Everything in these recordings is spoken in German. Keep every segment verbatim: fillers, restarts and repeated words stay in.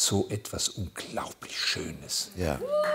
so etwas unglaublich Schönes. Ja.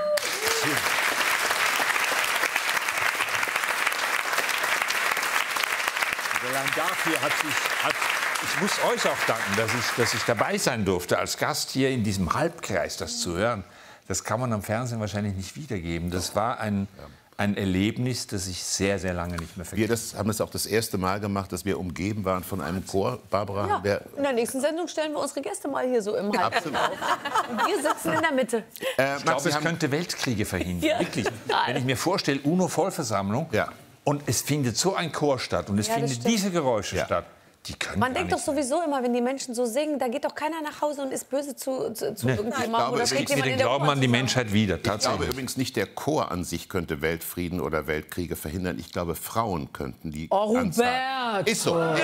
Allein dafür hat sich, hat, ich muss euch auch danken, dass ich, dass ich dabei sein durfte, als Gast hier in diesem Halbkreis das zu hören. Das kann man am Fernsehen wahrscheinlich nicht wiedergeben. Das war ein, ein Erlebnis, das ich sehr, sehr lange nicht mehr vergesse. Wir das, haben das auch das erste Mal gemacht, dass wir umgeben waren von einem Chor. Barbara, Ja, wer, in der nächsten Sendung stellen wir unsere Gäste mal hier so im Halbkreis auf. Und wir sitzen in der Mitte. äh, Ich Max, glaube, Sie es haben, könnte Weltkriege verhindern. Ja. Wirklich. Wenn ich mir vorstelle, UNO-Vollversammlung, Ja. und es findet so ein Chor statt und es Ja, das finden stimmt. diese Geräusche Ja. statt, die können Man gar denkt doch nicht sowieso immer, wenn die Menschen so singen, da geht doch keiner nach Hause und ist böse zu, zu, zu Nee. irgendjemandem. glaube, Oder es steht liegt mir jemand den in der Glauben Chor an die zusammen. Menschheit wieder, ich glaube tatsächlich. übrigens nicht, der Chor an sich könnte Weltfrieden oder Weltkriege verhindern. Ich glaube, Frauen könnten die Oh, Anzahl. Robert! Ist so. Da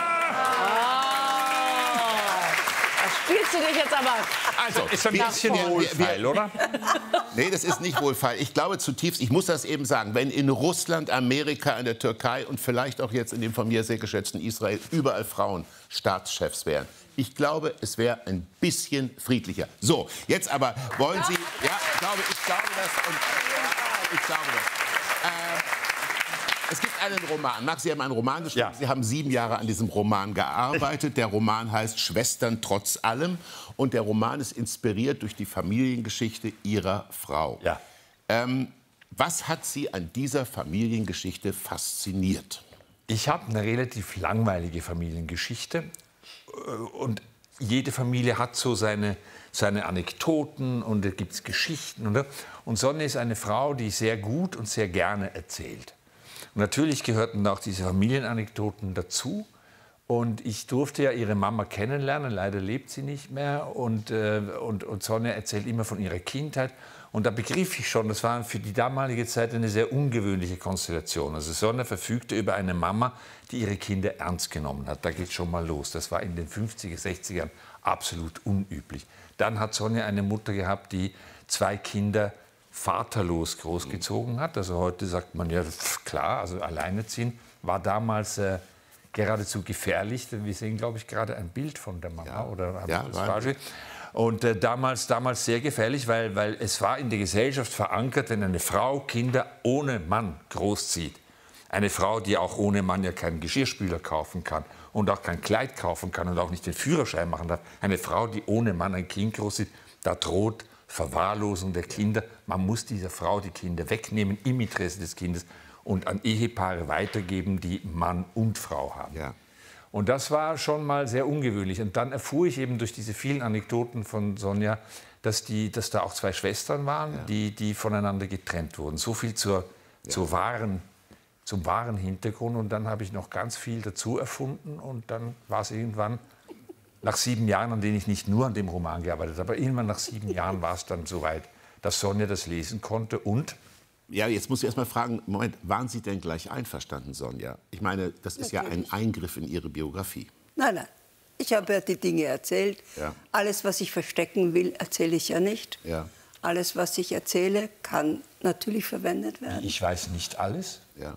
spielst du dich jetzt aber... Also, ist ein wir- bisschen wir- wohlfeil, wir- oder? Nee, das ist nicht wohlfeil. Ich glaube zutiefst, ich muss das eben sagen, wenn in Russland, Amerika, in der Türkei und vielleicht auch jetzt in dem von mir sehr geschätzten Israel überall Frauen Staatschefs wären, ich glaube, es wäre ein bisschen friedlicher. So, jetzt aber wollen Sie... Ja, ich glaube, ich glaube das. Und, ich glaube das. Ähm, es gibt einen Roman. Max, Sie haben einen Roman geschrieben. Ja. Sie haben sieben Jahre an diesem Roman gearbeitet. Der Roman heißt Schwestern trotz allem. Und der Roman ist inspiriert durch die Familiengeschichte Ihrer Frau. Ja. Ähm, was hat Sie an dieser Familiengeschichte fasziniert? Ich habe eine relativ langweilige Familiengeschichte. Und jede Familie hat so seine, seine Anekdoten und da gibt es Geschichten. Oder? Und Sonja ist eine Frau, die sehr gut und sehr gerne erzählt. Und natürlich gehörten auch diese Familienanekdoten dazu. Und ich durfte ja ihre Mama kennenlernen, leider lebt sie nicht mehr. Und, äh, und, und Sonja erzählt immer von ihrer Kindheit. Und da begriff ich schon, das war für die damalige Zeit eine sehr ungewöhnliche Konstellation. Also Sonja verfügte über eine Mama, die ihre Kinder ernst genommen hat. Da geht schon mal los. Das war in den fünfziger, sechzigern absolut unüblich. Dann hat Sonja eine Mutter gehabt, die zwei Kinder vaterlos großgezogen hat. Also heute sagt man ja, pff, klar, also alleinerziehen war damals äh, geradezu gefährlich. Wir sehen, glaube ich, gerade ein Bild von der Mama. Ja. Oder habe Ja, ich das war- falsch? Und äh, damals, damals sehr gefährlich, weil, weil es war in der Gesellschaft verankert, wenn eine Frau Kinder ohne Mann großzieht. Eine Frau, die auch ohne Mann ja keinen Geschirrspüler kaufen kann und auch kein Kleid kaufen kann und auch nicht den Führerschein machen darf. Eine Frau, die ohne Mann ein Kind großzieht, da droht Verwahrlosung der Kinder. Man muss dieser Frau die Kinder wegnehmen im Interesse des Kindes und an Ehepaare weitergeben, die Mann und Frau haben. Ja. Und das war schon mal sehr ungewöhnlich. Und dann erfuhr ich eben durch diese vielen Anekdoten von Sonja, dass, die, dass da auch zwei Schwestern waren, ja. die, die voneinander getrennt wurden. So viel zur, ja. zur wahren, zum wahren Hintergrund. Und dann habe ich noch ganz viel dazu erfunden. Und dann war es irgendwann, nach sieben Jahren, an denen ich nicht nur an dem Roman gearbeitet habe, aber irgendwann nach sieben Jahren war es dann soweit, dass Sonja das lesen konnte. Und Ja, jetzt muss ich erst mal fragen, Moment, waren Sie denn gleich einverstanden, Sonja? Ich meine, das ist ja ein Eingriff in Ihre Biografie. Nein, nein. Ich habe ja die Dinge erzählt. Ja. Alles, was ich verstecken will, erzähle ich ja nicht. Ja. Alles, was ich erzähle, kann natürlich verwendet werden. ich weiß nicht alles. Ja.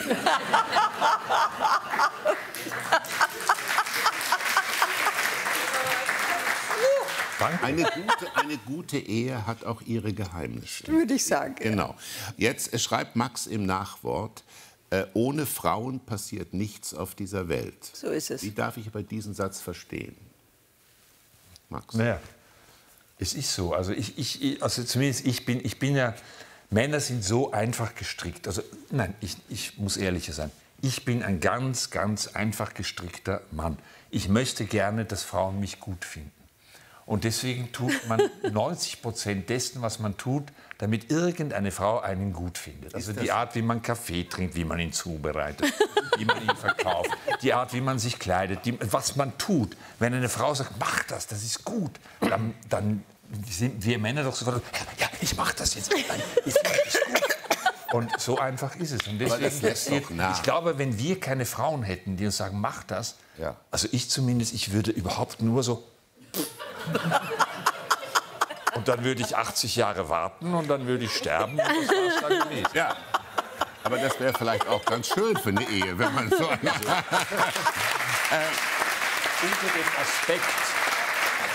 Danke. Eine gute, eine gute Ehe hat auch ihre Geheimnisse. Würde ich sagen. ja. Genau. Jetzt äh, schreibt Max im Nachwort, äh, ohne Frauen passiert nichts auf dieser Welt. So ist es. Wie darf ich aber diesen Satz verstehen? Max? Naja, es ist so. Also, ich, ich, also zumindest ich bin, ich bin ja, Männer sind so einfach gestrickt. Also nein, ich, ich muss ehrlicher sein. Ich bin ein ganz, ganz einfach gestrickter Mann. Ich möchte gerne, dass Frauen mich gut finden. Und deswegen tut man neunzig Prozent dessen, was man tut, damit irgendeine Frau einen gut findet. Also die Art, wie man Kaffee trinkt, wie man ihn zubereitet, wie man ihn verkauft, die Art, wie man sich kleidet, die, was man tut. Wenn eine Frau sagt, mach das, das ist gut, dann, dann sind wir Männer doch sofort, ja, ich mach das jetzt, ich finde das gut. Und so einfach ist es. Und deswegen das lässt passiert, doch nach. ich glaube, wenn wir keine Frauen hätten, die uns sagen, mach das, Ja. also ich zumindest, ich würde überhaupt nur so... Und dann würde ich achtzig Jahre warten und dann würde ich sterben und das war's dann gewesen. Ja. Aber das wäre vielleicht auch ganz schön für eine Ehe, wenn man so... Unter dem Aspekt